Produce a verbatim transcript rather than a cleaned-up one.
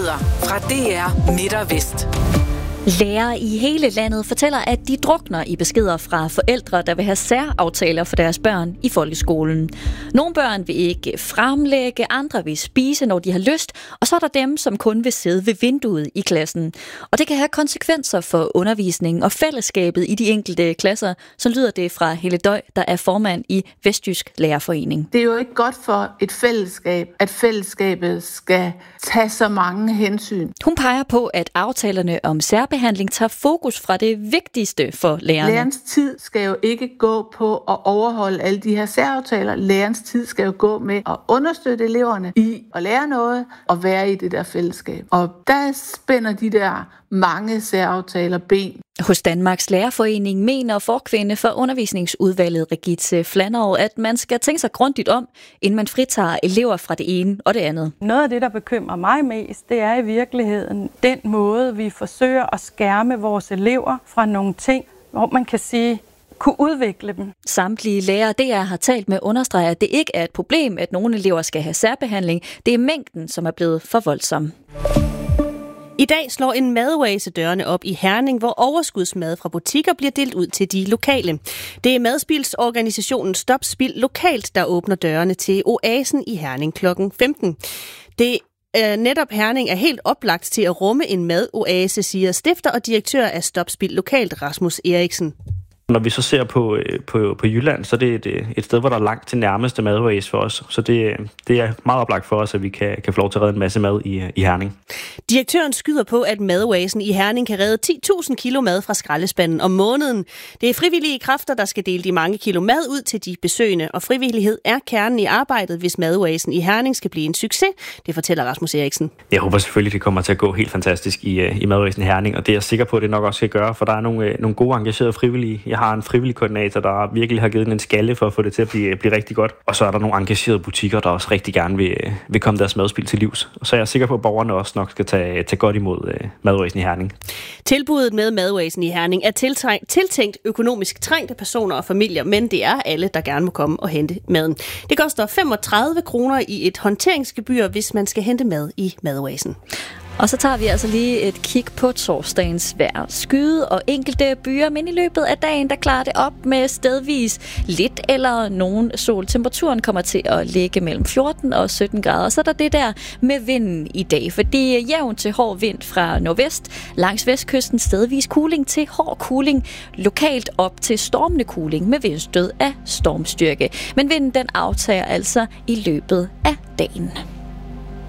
Nyheder fra D R Midt og Vest. Lærere i hele landet fortæller, at de drukner i beskeder fra forældre, der vil have særaftaler for deres børn i folkeskolen. Nogle børn vil ikke fremlægge, andre vil spise, når de har lyst, og så er der dem, som kun vil sidde ved vinduet i klassen. Og det kan have konsekvenser for undervisningen og fællesskabet i de enkelte klasser, så lyder det fra Helle Døj, der er formand i Vestjysk Lærerforening. Det er jo ikke godt for et fællesskab, at fællesskabet skal tage så mange hensyn. Hun peger på, at aftalerne om særbehandling behandling tager fokus fra det vigtigste for lærerne. Lærernes tid skal jo ikke gå på at overholde alle de her særaftaler. Lærernes tid skal jo gå med at understøtte eleverne i at lære noget og være i det der fællesskab. Og der spænder de der mange særaftaler ben. Hos Danmarks Lærerforening mener forkvinde for undervisningsudvalget Regitze Flanov, at man skal tænke sig grundigt om, inden man fritager elever fra det ene og det andet. Noget af det, der bekymrer mig mest, det er i virkeligheden den måde, vi forsøger at skærme vores elever fra nogle ting, hvor man kan sige, kunne udvikle dem. Samtlige lærere, D R har talt med, understreger, at det ikke er et problem, at nogle elever skal have særbehandling. Det er mængden, som er blevet for voldsom. I dag slår en madoase dørene op i Herning, hvor overskudsmad fra butikker bliver delt ud til de lokale. Det er madspildsorganisationen Stop Spild Lokalt, der åbner dørene til Oasen i Herning klokken femten. Det er netop Herning er helt oplagt til at rumme en madoase, siger stifter og direktør af Stop Spild Lokalt, Rasmus Eriksen. Når vi så ser på, på, på Jylland, så er det et, et sted, hvor der er langt til nærmeste madoase for os. Så det, det er meget oplagt for os, at vi kan, kan få lov til at redde en masse mad i, i Herning. Direktøren skyder på, at madoasen i Herning kan redde ti tusind kilo mad fra skraldespanden om måneden. Det er frivillige kræfter, der skal dele de mange kilo mad ud til de besøgende, og frivillighed er kernen i arbejdet, hvis madoasen i Herning skal blive en succes. Det fortæller Rasmus Eriksen. Jeg håber selvfølgelig, det kommer til at gå helt fantastisk i, i madoasen i Herning, og det er jeg sikker på, at det nok også skal gøre, for der er nogle, nogle gode engagerede frivillige. Jeg har en frivillig koordinator, der virkelig har givet den en skalle for at få det til at blive, blive rigtig godt. Og så er der nogle engagerede butikker, der også rigtig gerne vil, vil komme deres madspild til livs. Og så er jeg sikker på, at borgerne også nok skal tage, tage godt imod uh, madoasen i Herning. Tilbuddet med madoasen i Herning er tiltænkt, tiltænkt økonomisk trængte personer og familier, men det er alle, der gerne må komme og hente maden. Det koster femogtredive kroner i et håndteringsgebyr, hvis man skal hente mad i madoasen. Og så tager vi altså lige et kig på torsdagens vejr. Skyde og enkelte byer, men i løbet af dagen, der klarer det op med stedvis lidt eller nogen sol. Temperaturen kommer til at ligge mellem fjorten og sytten grader. Så er der det der med vinden i dag, for det er jævn til hård vind fra nordvest. Langs vestkysten stedvis kuling til hård kuling. Lokalt op til stormende kuling med vindstød af stormstyrke. Men vinden den aftager altså i løbet af dagen.